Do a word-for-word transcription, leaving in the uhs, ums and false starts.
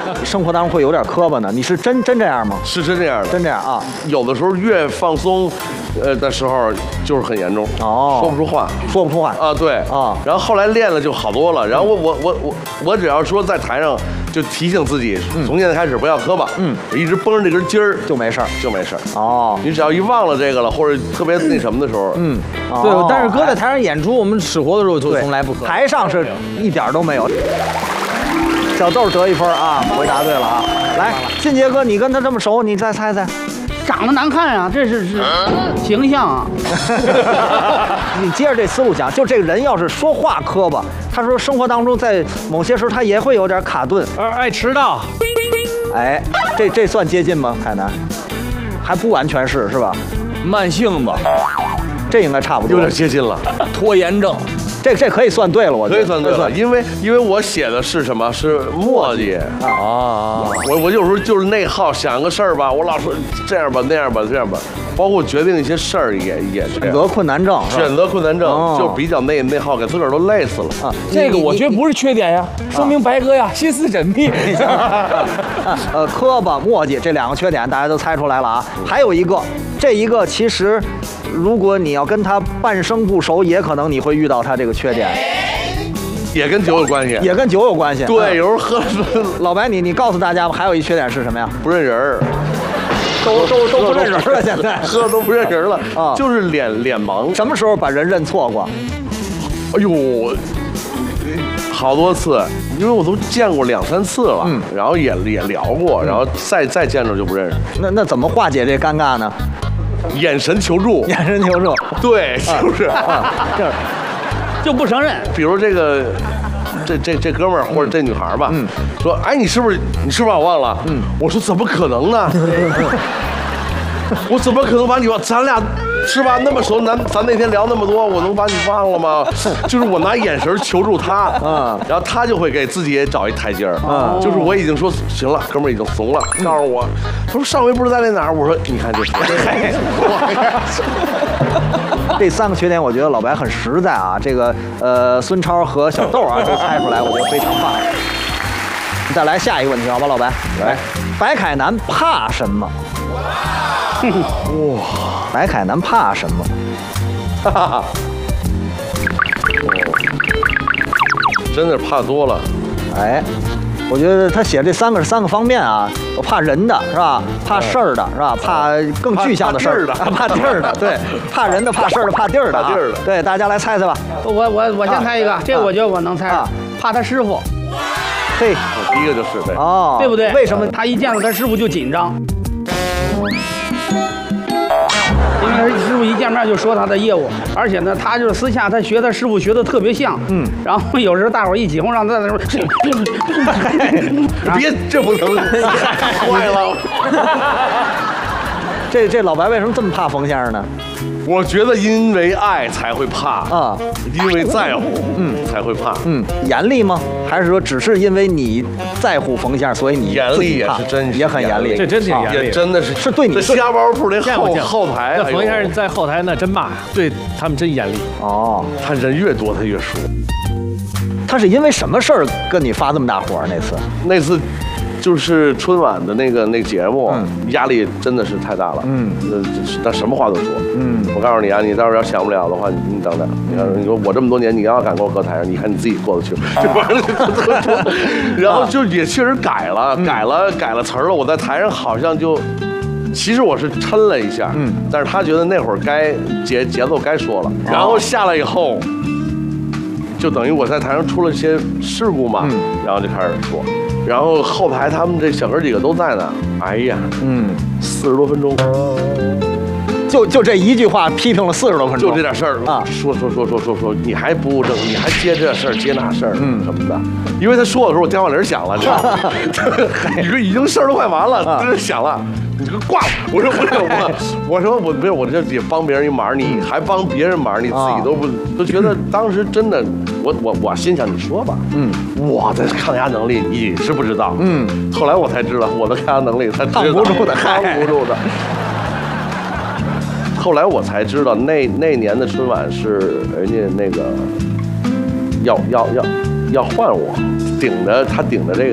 生活当中会有点磕巴呢？你是真真这样吗？ 是真这样的， 真这样啊。 有的时候越放松，呃的时候就是很严重， 哦， 说不出话， 说不出话啊，对啊。 然后后来练了就好多了。然后我我我我我只要说在台上就提醒自己，从现在开始不要磕巴，嗯，我一直绷着这根筋儿就没事儿， 就没事儿。 哦， 你只要一忘了这个了，或者特别那什么的时候， 嗯， 对。但是搁在台上演出，我们使活的时候就从来不磕， 台上是一点都没有。小豆得一分啊，回答对了啊！来，俊杰哥，你跟他这么熟，你再猜猜。 长得难看啊，这是是形象啊。 你接着这思路讲，就这个人要是说话磕巴，他说生活当中在某些时候他也会有点卡顿， 呃，爱迟到。 哎，这这算接近吗？海南还不完全是是吧？ 慢性吧， 这应该差不多， 有点接近了。 拖延症， 这这可以算对了，我觉得可以算对了，因为因为我写的是什么？是墨迹啊！ 我我有时候就是内耗，想个事儿吧，我老说这样吧，那样吧，这样吧，包括决定一些事儿也也选择困难症， 选择困难症哦就比较内内耗，给自个儿都累死了啊！ 这个我觉得不是缺点呀，说明白哥呀心思缜密。 呃，磕巴、墨迹这两个缺点大家都猜出来了啊，还有一个，这一个其实。如果你要跟他半生不熟，也可能你会遇到他这个缺点， 也跟酒有关系， 也跟酒有关系。 对，有时候喝老白，你你告诉大家吧，还有一缺点是什么呀？ 不认人儿， 都都都不认人了，现在喝都不认人了啊， 就是脸脸盲。 什么时候把人认错过？ 哎呦，好多次，因为我都见过两三次了，嗯，然后也也聊过，然后再再见着就不认识。 那那怎么化解这尴尬呢？ 眼神求助， 眼神求助， 对，就是啊，这就不承认。 比如这个，这这这哥们儿或者这女孩吧，嗯，说，哎，你是不是你是不是把我忘了？嗯，我说怎么可能呢？我怎么可能把你忘？咱俩是吧？那么熟，咱咱那天聊那么多，我能把你忘了吗？就是我拿眼神求助他，嗯，然后他就会给自己也找一台阶儿，嗯，就是我已经说行了，哥们儿已经怂了，告诉我，他说上回不是在那哪儿？我说你看这， 这三个缺点，我觉得老白很实在啊。这个呃，孙超和小豆啊，这猜出来，我觉得非常棒。再来下一个问题，好吧，老白，来，白凯南怕什么？哇，白凯南怕什么？ 哈哈哈，真的怕多了。 哎，我觉得他写这三个是三个方面啊，我怕人的是吧？怕事儿的是吧？怕更具象的事儿的，怕地儿的，对，怕人的，怕事儿的，怕地儿的， 怕地儿的。 对，大家来猜猜吧。 我我我先猜一个，这个我觉得我能猜，怕他师傅。 嘿， 第一个就是对， 哦， 对不对？ 为什么他一见到他师傅就紧张？因为他师傅一见面就说他的业务，而且呢，他就是私下他学他师傅学的特别像，嗯，然后有时候大伙一起哄，让他在那说， 别这不能，坏了。 这这老白为什么这么怕冯先生呢？ 我觉得因为爱才会怕啊，因为在乎，嗯，才会怕。 嗯，严厉吗？还是说只是因为你在乎冯先生，所以你严厉也是真， 也很严厉， 这真挺严厉， 也真的是是对你瞎包铺那后后台。 那冯先生在后台那真骂，对他们真严厉。 哦， 他人越多他越说。 他是因为什么事儿跟你发这么大火？那次， 那次。就是春晚的那个那个节目，嗯、压力真的是太大了。嗯，那什么话都说。嗯，我告诉你啊，你到时候要想不了的话，你你等等。你看，你说我这么多年，你要敢跟我搁台上，你看你自己过得去。然后就也确实改了，嗯、改了改了词儿了。我在台上好像就，其实我是抻了一下，嗯，但是他觉得那会儿该节节奏该说了，然后下来以后，就等于我在台上出了一些事故嘛，嗯、然后就开始说。然后后台他们这小哥几个都在呢，哎呀，嗯，四十多分钟， 就就这一句话批评了四十多分钟， 就这点事儿啊，说说说说说说，你还不正，你还接这事儿接那事儿，嗯什么的，因为他说的时候我电话铃响了，你知道吗？你说已经事儿都快完了，真是响了。你这个挂了！我说不是我，我说我没有，我这也帮别人一忙，你还帮别人忙，你自己都不都觉得当时真的，我我我心想你说吧，嗯，我的抗压能力你是不知道，嗯，后来我才知道我的抗压能力他扛不住的， 扛不住的。后来我才知道那那年的春晚是人家那个要要要要换我顶着他顶着这个。